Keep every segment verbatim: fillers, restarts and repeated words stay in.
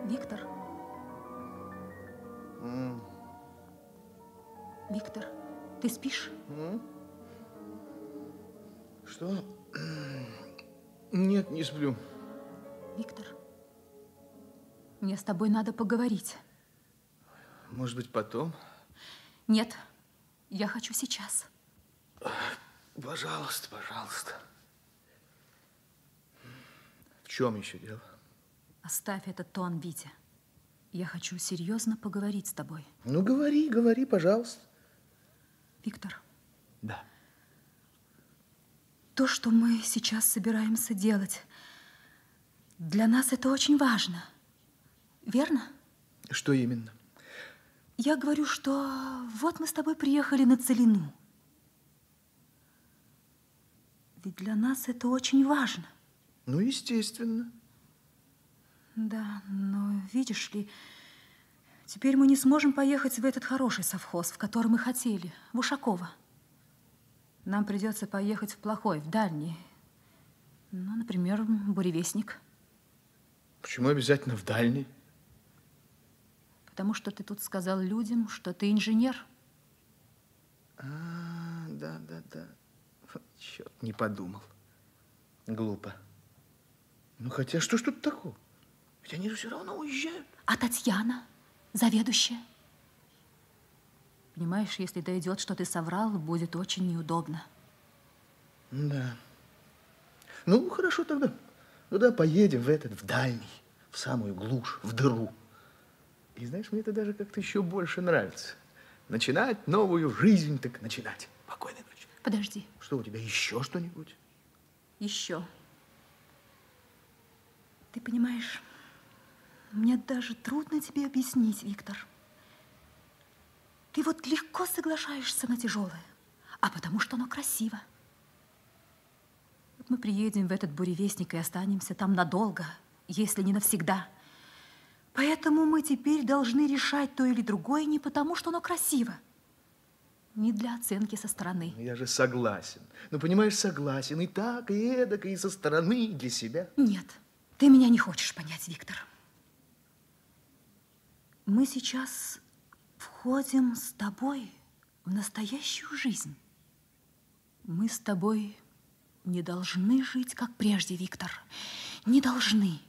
Виктор. Mm. Виктор, ты спишь? Mm? Что? Нет, не сплю. Виктор, мне с тобой надо поговорить. Может быть, потом? Нет, я хочу сейчас. Пожалуйста, пожалуйста. В чем еще дело? Оставь этот тон, Витя. Я хочу серьезно поговорить с тобой. Ну, говори, говори, пожалуйста. Виктор. Да. То, что мы сейчас собираемся делать, для нас это очень важно. Верно? Что именно? Я говорю, что вот мы с тобой приехали на Целину. Ведь для нас это очень важно. Ну, естественно. Да, но видишь ли, теперь мы не сможем поехать в этот хороший совхоз, в который мы хотели, в Ушаково. Нам придется поехать в плохой, в дальний. Ну, например, Буревестник. Почему обязательно в дальний? Потому что ты тут сказал людям, что ты инженер. А, да, да, да. Черт, не подумал. Глупо. Ну, хотя что ж тут такого? Ведь они же все равно уезжают. А Татьяна, заведующая? Понимаешь, если дойдет, что ты соврал, будет очень неудобно. Да. Ну, хорошо тогда. Ну да, поедем в этот, в дальний, в самую глушь, в дыру. И знаешь, мне это даже как-то еще больше нравится. Начинать новую жизнь, так начинать. Спокойной ночи. Подожди. Что у тебя, еще что-нибудь? Еще. Ты понимаешь, мне даже трудно тебе объяснить, Виктор. Ты вот легко соглашаешься на тяжелое, а потому что оно красиво. Вот мы приедем в этот Буревестник и останемся там надолго, если не навсегда. Поэтому мы теперь должны решать то или другое не потому, что оно красиво, не для оценки со стороны. Я же согласен. Ну, понимаешь, согласен. И так, и эдак, и со стороны, и для себя. Нет, ты меня не хочешь понять, Виктор. Мы сейчас входим с тобой в настоящую жизнь. Мы с тобой не должны жить, как прежде, Виктор. Не должны.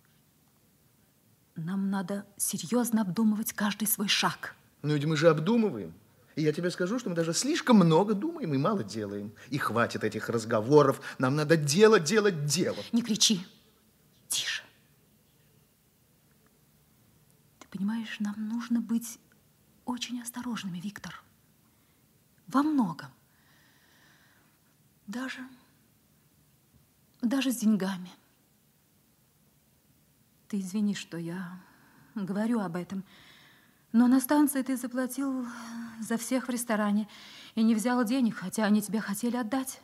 Нам надо серьезно обдумывать каждый свой шаг. Ну, ведь мы же обдумываем. И я тебе скажу, что мы даже слишком много думаем и мало делаем. И хватит этих разговоров. Нам надо дело, делать, дело. Не кричи. Тише. Ты понимаешь, нам нужно быть очень осторожными, Виктор. Во многом. Даже, даже с деньгами. Ты извини, что я говорю об этом, но на станции ты заплатил за всех в ресторане и не взял денег, хотя они тебе хотели отдать.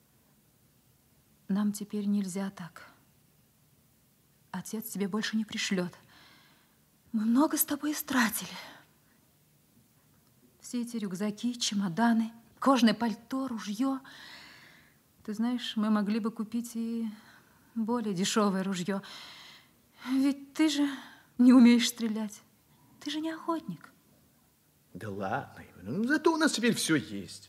Нам теперь нельзя так. Отец тебе больше не пришлет. Мы много с тобой истратили. Все эти рюкзаки, чемоданы, кожаное пальто, ружье. Ты знаешь, мы могли бы купить и более дешевое ружье. Ведь ты же не умеешь стрелять. Ты же не охотник. Да ладно, ну, зато у нас теперь все есть.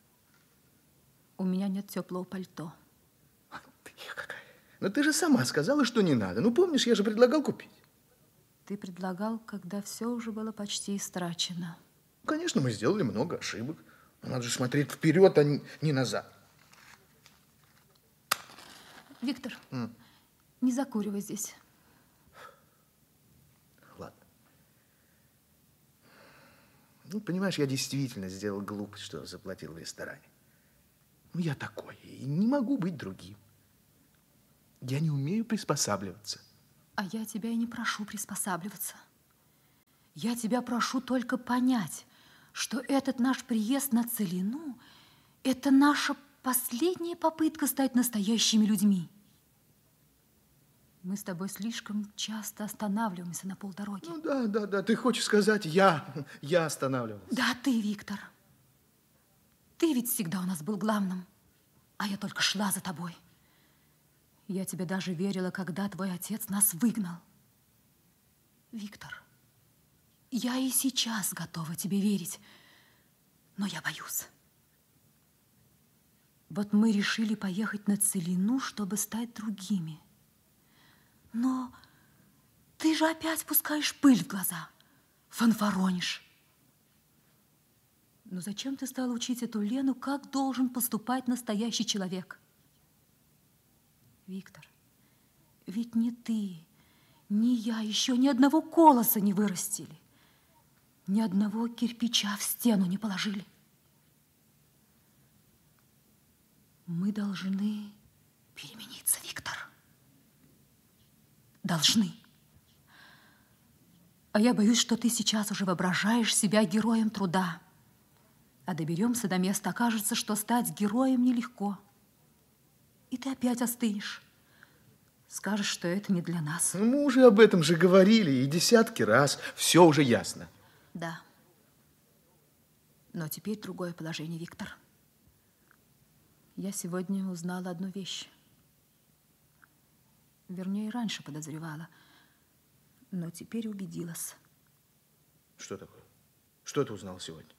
У меня нет теплого пальто. Ты какая. Но ты же сама сказала, что не надо. Ну, помнишь, я же предлагал купить. Ты предлагал, когда все уже было почти истрачено. Конечно, мы сделали много ошибок. Но надо же смотреть вперед, а не назад. Виктор, М. не закуривай здесь. Ладно. Ну, понимаешь, я действительно сделал глупость, что заплатил в ресторане. Ну, я такой, и не могу быть другим. Я не умею приспосабливаться. А я тебя и не прошу приспосабливаться. Я тебя прошу только понять, что этот наш приезд на Целину – это наша последняя попытка стать настоящими людьми. Мы с тобой слишком часто останавливаемся на полдороги. Ну, да, да, да, ты хочешь сказать, я, я останавливался. Да, ты, Виктор. Ты ведь всегда у нас был главным, а я только шла за тобой. Я тебе даже верила, когда твой отец нас выгнал. Виктор, я и сейчас готова тебе верить, но я боюсь. Вот мы решили поехать на Целину, чтобы стать другими. Но ты же опять пускаешь пыль в глаза, фанфаронишь. Но зачем ты стала учить эту Лену, как должен поступать настоящий человек? Виктор, ведь ни ты, ни я еще ни одного колоса не вырастили, ни одного кирпича в стену не положили. Мы должны перемениться, Виктор. Должны. А я боюсь, что ты сейчас уже воображаешь себя героем труда. А доберемся до места, окажется, что стать героем нелегко. И ты опять остынешь. Скажешь, что это не для нас. Ну, мы уже об этом же говорили и десятки раз. Все уже ясно. Да. Но теперь другое положение, Виктор. Я сегодня узнала одну вещь. Вернее, раньше подозревала, но теперь убедилась. Что такое? Что ты узнал сегодня?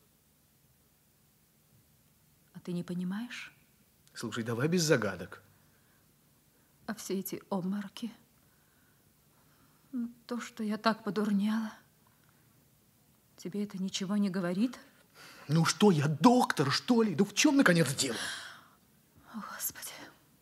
А ты не понимаешь? Слушай, давай без загадок. А все эти обмороки, то, что я так подурнела, тебе это ничего не говорит? Ну что, я доктор, что ли? Ну в чем, наконец, дело? О, Господи.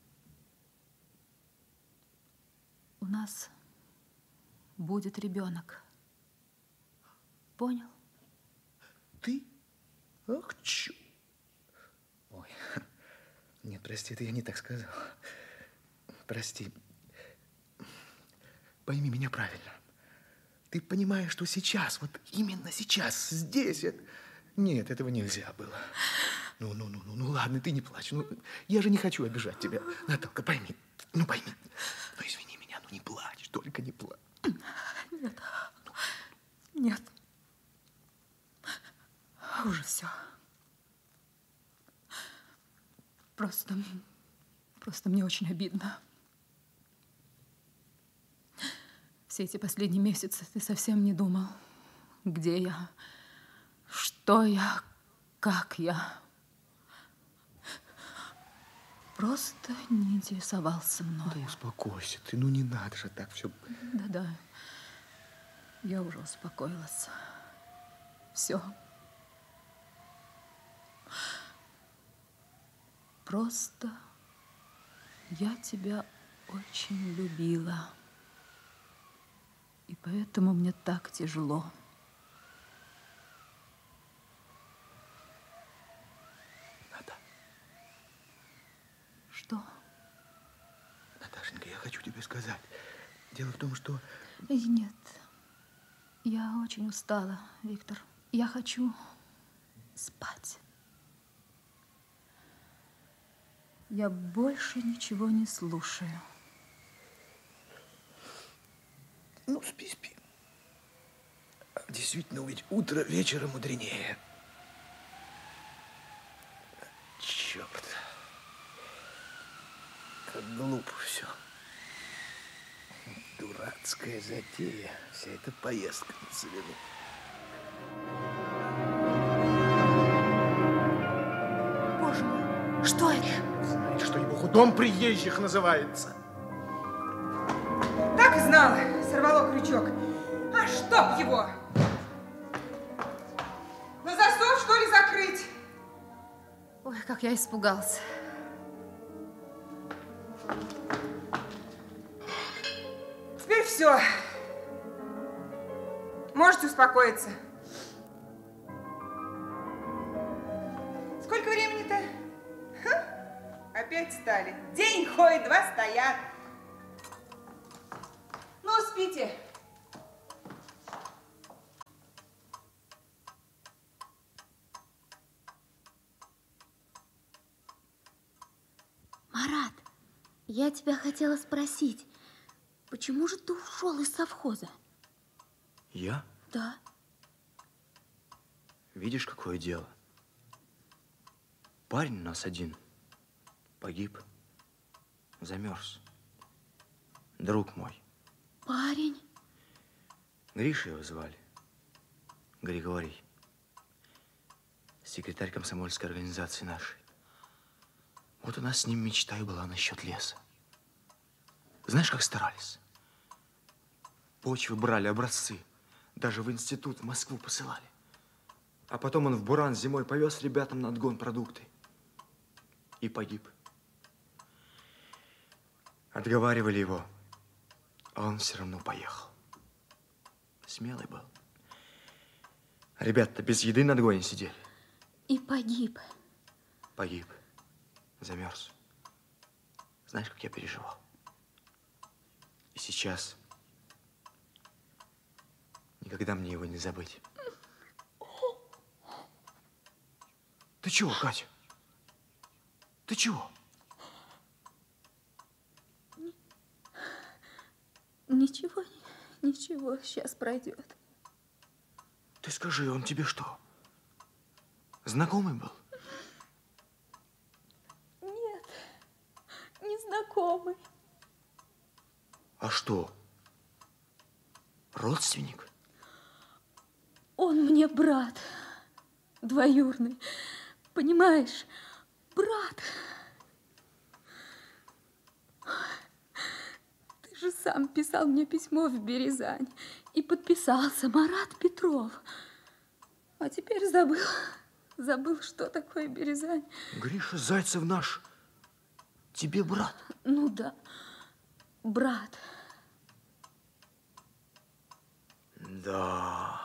У нас будет ребенок. Понял? Ты? Ах, чё. Ой, нет, прости, это я не так сказал. Прости. Пойми меня правильно. Ты понимаешь, что сейчас, вот именно сейчас, здесь... Это... Нет, этого нельзя было. Ну, ну, ну, ну, ну, ладно, ты не плачь. Ну, я же не хочу обижать тебя. Наталка, пойми, ну, пойми. Ну, извини меня, ну, не плачь, только не плачь. Нет, нет. Уже все. Просто, просто мне очень обидно. Все эти последние месяцы ты совсем не думал, где я, что я, как я. Просто не интересовался мной. Да успокойся ты, ну не надо же так все. Да-да, я уже успокоилась. Все. Просто я тебя очень любила. И поэтому мне так тяжело. Ната. Что? Наташенька, я хочу тебе сказать. Дело в том, что... И нет. Я очень устала, Виктор. Я хочу спать. Я больше ничего не слушаю. Ну, спи, спи. Действительно, ведь утро вечера мудренее. Черт. Как глупо все. Дурацкая затея. Вся эта поездка на Целину. Боже мой, что это? Знаешь, что-нибудь дом приезжих называется. Так и знала. Сорвало крючок. А чтоб его! На засов, что ли, закрыть? Ой, как я испугалась. Теперь все. Можете успокоиться. Сколько времени-то? Опять стали. День ходит, два стоят. Ну, спите. Марат, я тебя хотела спросить, почему же ты ушел из совхоза? Я? Да. Видишь, какое дело? Парень у нас один погиб, замерз. Друг мой. Парень? Гриша его звали. Григорий. Секретарь комсомольской организации нашей. Вот у нас с ним мечта и была насчет леса. Знаешь, как старались? Почвы брали, образцы. Даже в институт в Москву посылали. А потом он в Буран зимой повез ребятам на отгон продукты. И погиб. Отговаривали его, а он все равно поехал. Смелый был. Ребята без еды на отгоне сидели. И погиб. Погиб. Замерз. Знаешь, как я переживал? И сейчас никогда мне его не забыть. Ты чего, Катя? Ты чего? Ничего, ничего, сейчас пройдет. Ты скажи, он тебе что, знакомый был? Нет, незнакомый. А что, родственник? Он мне брат двоюрный. Понимаешь, брат. Ты же сам писал мне письмо в Березань и подписался Марат Петров. А теперь забыл, забыл, что такое Березань. Гриша Зайцев наш тебе брат? Ну да, брат. Да.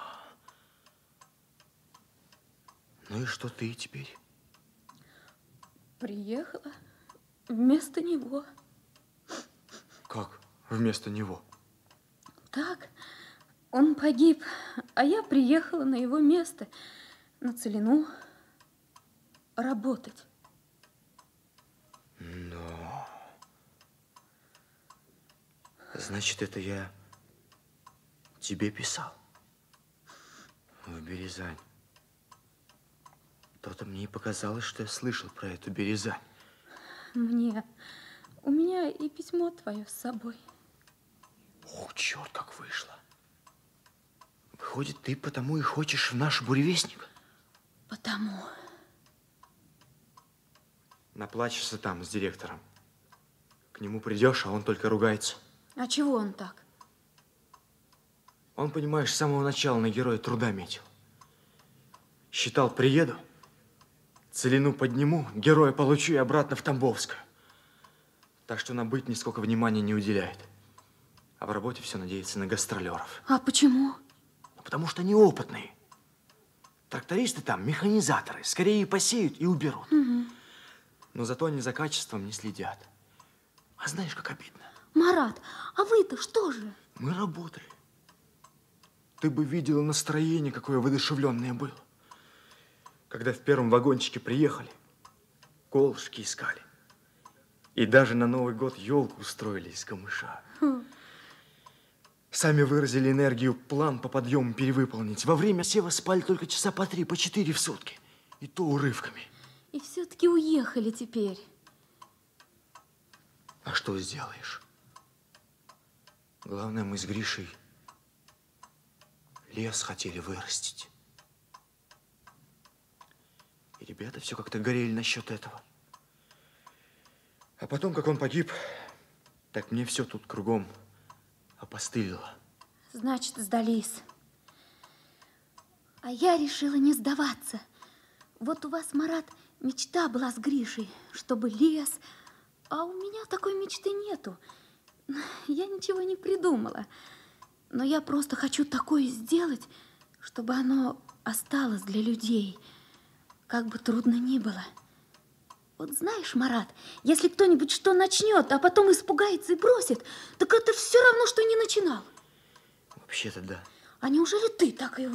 Ну и что ты теперь? Приехала вместо него. Как вместо него? Так, он погиб, а я приехала на его место, на Целину, работать. Да. Значит, это я тебе писал в Березань. То-то мне и показалось, что я слышал про эту Березань. Мне. У меня и письмо твое с собой. Ох, черт, как вышло. Выходит, ты потому и хочешь в наш буревестник? Потому. Наплачешься там с директором. К нему придешь, а он только ругается. А чего он так? Он, понимаешь, с самого начала на героя труда метил. Считал, приеду, Целину подниму, героя получу и обратно в Тамбовскую. Так что на быт нисколько внимания не уделяет. А в работе все надеется на гастролеров. А почему? Ну, потому что они опытные. Трактористы там, механизаторы, скорее посеют и уберут. Угу. Но зато они за качеством не следят. А знаешь, как обидно? Марат, а вы-то что же? Мы работали. Ты бы видела настроение, какое воодушевленное было. Когда в первом вагончике приехали, колышки искали. И даже на Новый год елку устроили из камыша. Хм. Сами выразили энергию план по подъему перевыполнить. Во время сева спали только часа по три, по четыре в сутки. И то урывками. И все-таки уехали теперь. А что сделаешь? Главное, мы с Гришей лес хотели вырастить. И ребята все как-то горели насчет этого. А потом, как он погиб, так мне все тут кругом опостылило. Значит, сдались. А я решила не сдаваться. Вот у вас, Марат, мечта была с Гришей, чтобы лес. А у меня такой мечты нету. Я ничего не придумала. Но я просто хочу такое сделать, чтобы оно осталось для людей, как бы трудно ни было. Вот знаешь, Марат, если кто-нибудь что начнет, а потом испугается и бросит, так это все равно, что не начинал. Вообще-то да. А неужели ты так и